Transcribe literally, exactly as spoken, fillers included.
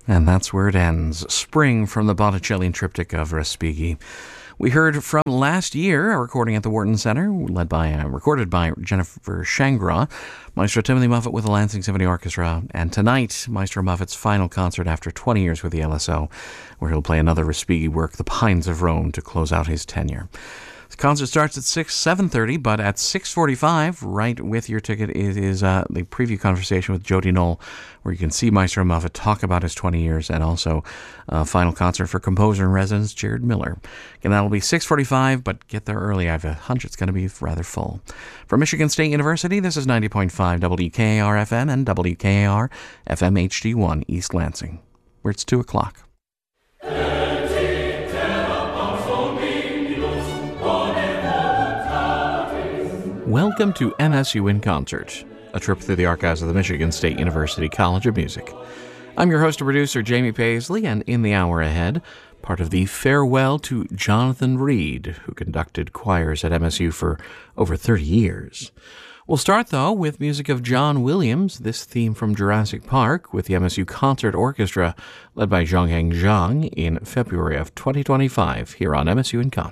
And that's where it ends. Spring from the Botticellian Triptych of Respighi. We heard from last year, a recording at the Wharton Center, led by, uh, recorded by Jennifer Shangra, Maestro Timothy Muffet with the Lansing Symphony Orchestra, and tonight, Maestro Muffet's final concert after twenty years with the L S O, where he'll play another Respighi work, The Pines of Rome, to close out his tenure. The concert starts at six, seven thirty, but at six forty-five, right with your ticket, it is uh, the preview conversation with Jody Knoll, where you can see Maestro Muffet talk about his twenty years, and also a final concert for composer in residence Jared Miller. Again, that'll be six forty-five, but get there early. I have a hunch it's going to be rather full. From Michigan State University, this is ninety point five W K A R F M and W K A R F M H D one East Lansing, where it's two o'clock. Welcome to M S U in Concert, a trip through the archives of the Michigan State University College of Music. I'm your host and producer, Jamie Paisley, and in the hour ahead, part of the Farewell to Jonathan Reed, who conducted choirs at M S U for over thirty years. We'll start, though, with music of John Williams, this theme from Jurassic Park, with the M S U Concert Orchestra, led by Zhongheng Zhang, in February of twenty twenty-five, here on M S U in Concert.